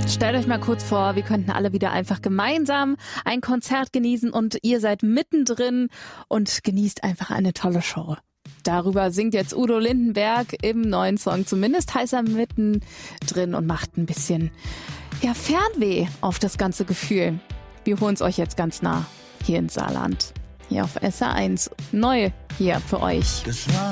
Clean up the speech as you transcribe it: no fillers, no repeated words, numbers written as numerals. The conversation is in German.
Stellt euch mal kurz vor, wir könnten alle wieder einfach gemeinsam ein Konzert genießen und ihr seid mittendrin und genießt einfach eine tolle Show. Darüber singt jetzt Udo Lindenberg im neuen Song. Zumindest heißt er mittendrin und macht ein bisschen Fernweh auf das ganze Gefühl. Wir holen es euch jetzt ganz nah hier ins Saarland. Hier auf SR1. Neu hier für euch.